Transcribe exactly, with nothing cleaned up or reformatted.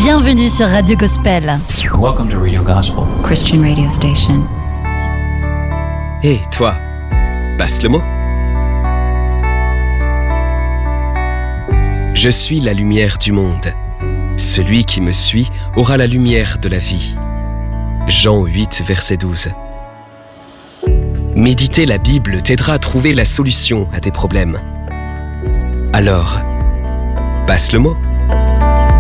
Bienvenue sur Radio Gospel. Welcome to Radio Gospel, Christian radio station. Hé, hey, toi, passe le mot. Je suis la lumière du monde. Celui qui me suit aura la lumière de la vie. Jean huit, verset douze. Méditer la Bible t'aidera à trouver la solution à tes problèmes. Alors, passe le mot.